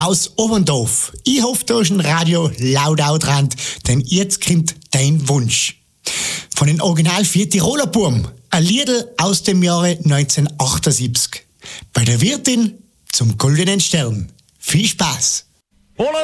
aus Oberndorf. Ich hoffe, da ist ein Radio laut dran, denn jetzt kommt dein Wunsch. Von den Original 4 Tiroler Burm, ein Liedl aus dem Jahre 1978. Bei der Wirtin zum Goldenen Stern. Viel Spaß!